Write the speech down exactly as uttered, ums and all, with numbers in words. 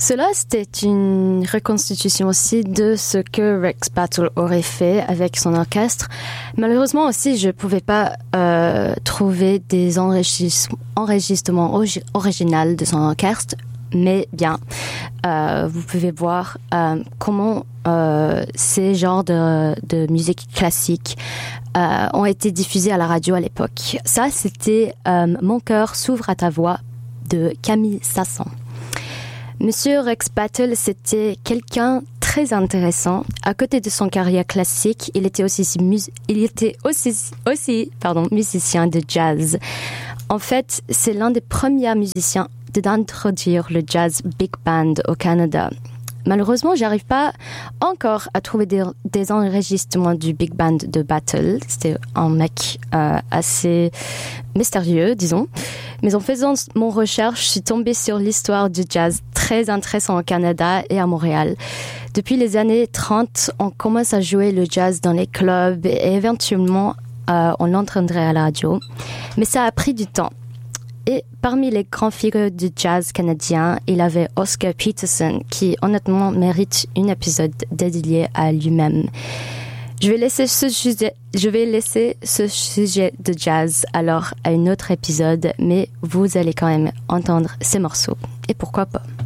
Cela, c'était une reconstitution aussi de ce que Rex Battle aurait fait avec son orchestre. Malheureusement aussi, je ne pouvais pas euh, trouver des enregistrements, enregistrements orgi- originaux de son orchestre, mais bien, euh, vous pouvez voir euh, comment euh, ces genres de, de musique classique euh, ont été diffusés à la radio à l'époque. Ça, c'était euh, Mon cœur s'ouvre à ta voix de Camille Sasson. Monsieur Rex Battle, c'était quelqu'un très intéressant. À côté de son carrière classique, il était aussi, mus- il était aussi, aussi pardon, musicien de jazz. En fait, c'est l'un des premiers musiciens d'introduire le jazz big band au Canada. Malheureusement, j'arrive pas encore à trouver des, des enregistrements du big band de Battle. C'était un mec euh, assez mystérieux, disons. Mais en faisant mon recherche, je suis tombée sur l'histoire du jazz très intéressant au Canada et à Montréal. Depuis les années trente, on commence à jouer le jazz dans les clubs et éventuellement, euh, on l'entendrait à la radio. Mais ça a pris du temps. Et parmi les grands figures du jazz canadien, il avait Oscar Peterson, qui honnêtement mérite un épisode dédié à lui-même. Je vais laisser ce sujet, je vais laisser ce sujet de jazz alors à un autre épisode, mais vous allez quand même entendre ces morceaux. Et pourquoi pas?